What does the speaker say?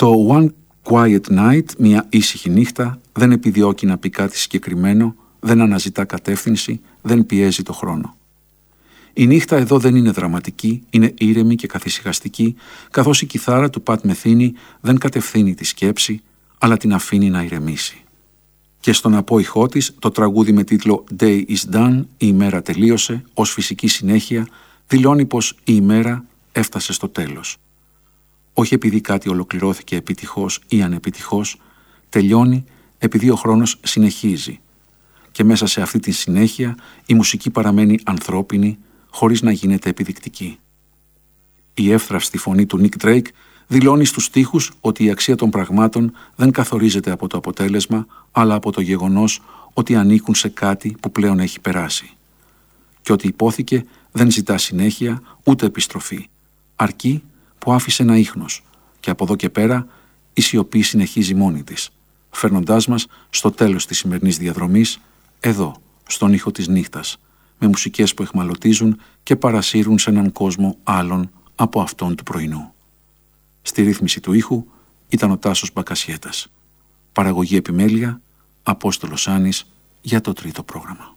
Το One Quiet Night, μια ήσυχη νύχτα, δεν επιδιώκει να πει κάτι συγκεκριμένο, δεν αναζητά κατεύθυνση, δεν πιέζει το χρόνο. Η νύχτα εδώ δεν είναι δραματική, είναι ήρεμη και καθησυχαστική, καθώς η κιθάρα του Πατ Μεθίνη δεν κατευθύνει τη σκέψη, αλλά την αφήνει να ηρεμήσει. Και στον απόϊχό της, το τραγούδι με τίτλο «Day is done», η ημέρα τελείωσε, ως φυσική συνέχεια, δηλώνει πως η ημέρα έφτασε στο τέλος. Όχι επειδή κάτι ολοκληρώθηκε επιτυχώς ή ανεπιτυχώς, τελειώνει επειδή ο χρόνος συνεχίζει. Και μέσα σε αυτή τη συνέχεια η μουσική παραμένει ανθρώπινη, χωρίς να γίνεται επιδεικτική. Η εύθραυστη φωνή του Nick Drake δηλώνει στους στίχους ότι η αξία των πραγμάτων δεν καθορίζεται από το αποτέλεσμα, αλλά από το γεγονός ότι ανήκουν σε κάτι που πλέον έχει περάσει. Και ότι υπόθηκε δεν ζητά συνέχεια ούτε επιστροφή, αρκεί που άφησε ένα ίχνος, και από εδώ και πέρα η σιωπή συνεχίζει μόνη της, φέρνοντάς μας στο τέλος της σημερινής διαδρομής, εδώ, στον ήχο της νύχτας, με μουσικές που εχμαλωτίζουν και παρασύρουν σε έναν κόσμο άλλον από αυτόν του πρωινού. Στη ρύθμιση του ήχου ήταν ο Τάσος Μπακασιέτας. Παραγωγή επιμέλεια, Απόστολος Άνης για το τρίτο πρόγραμμα.